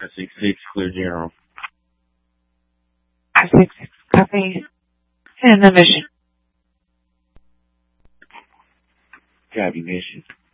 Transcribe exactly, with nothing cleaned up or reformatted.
six six, clear general. five six six, copy. And the mission. Copy mission.